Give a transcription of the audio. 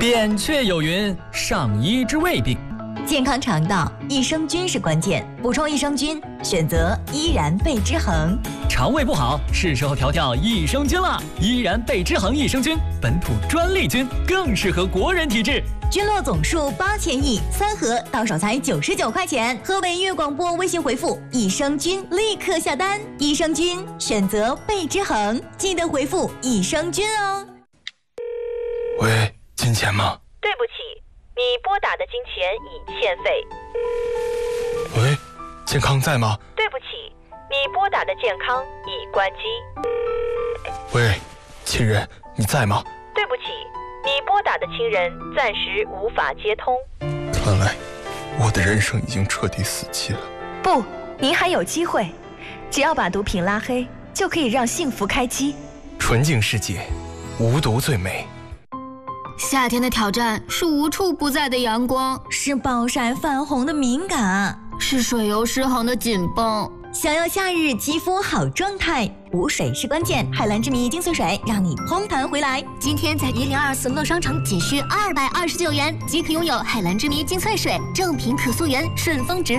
扁鹊有云：上医之未病。 健康肠道，益生菌是关键。补充益生菌，选择依然贝之恒。 肠胃不好，是时候调益生菌了。依然贝之恒益生菌，本土专利菌，更适合国人体质。 菌落总数8000亿，3盒到手才99块钱。河北粤广播微信回复益生菌，立刻下单。益生菌选择贝之恒，记得回复益生菌哦。 喂，金钱吗？ 对不起，你拨打的金钱已欠费。 喂，健康在吗？ 对不起，你拨打的健康已关机。 喂，亲人，你在吗？ 对不起，你拨打的亲人暂时无法接通。 看来我的人生已经彻底死期了。 不，您还有机会，只要把毒品拉黑，就可以让幸福开机。 纯净世界，无毒最美。 夏天的挑战是无处不在的阳光， 是暴晒泛红的敏感， 是水油失衡的紧绷。 想要夏日肌肤好状态，补水是关键。海蓝之谜精粹水让你嘭弹回来。 今天在1024乐商城仅需229元即可拥有海蓝之谜精粹水，正品可溯源，顺丰直